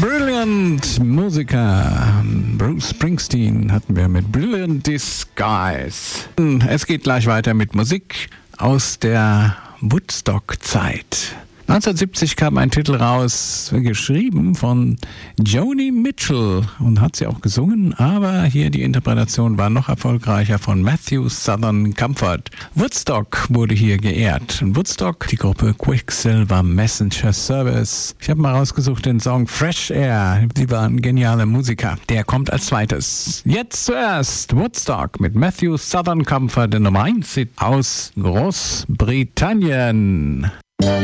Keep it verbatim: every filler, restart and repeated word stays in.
Brilliant Musiker. Bruce Springsteen hatten wir mit Brilliant Disguise. Es geht gleich weiter mit Musik aus der Woodstock-Zeit. neunzehnhundertsiebzig kam ein Titel raus, geschrieben von Joni Mitchell und hat sie auch gesungen, aber hier die Interpretation war noch erfolgreicher von Matthew Southern Comfort. Woodstock wurde hier geehrt. Woodstock, die Gruppe Quicksilver Messenger Service. Ich habe mal rausgesucht den Song Fresh Air. Sie waren geniale Musiker. Der kommt als zweites. Jetzt zuerst Woodstock mit Matthew Southern Comfort, der Nummer eins aus Großbritannien.